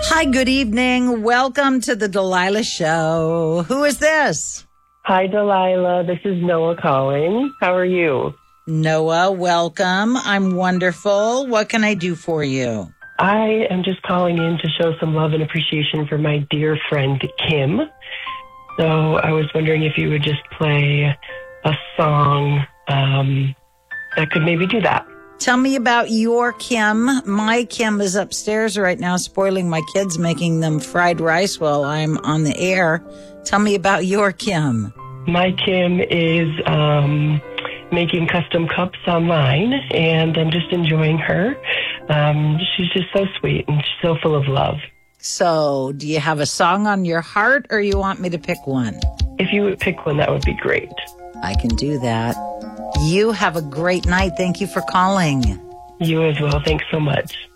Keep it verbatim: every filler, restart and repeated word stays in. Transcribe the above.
Hi, good evening. Welcome to the Delilah Show. Who is this? Hi, Delilah. This is Noah calling. How are you? Noah, welcome. I'm wonderful. What can I do for you? I am just calling in to show some love and appreciation for my dear friend, Kim. So I was wondering if you would just play a song um, that could maybe do that. Tell me about your Kim. My Kim is upstairs right now spoiling my kids, making them fried rice while I'm on the air. Tell me about your Kim. My Kim is um, making custom cups online, and I'm just enjoying her. Um, she's just so sweet and she's so full of love. So, do you have a song on your heart, or you want me to pick one? If you would pick one, that would be great. I can do that. You have a great night. Thank you for calling. You as well. Thanks so much.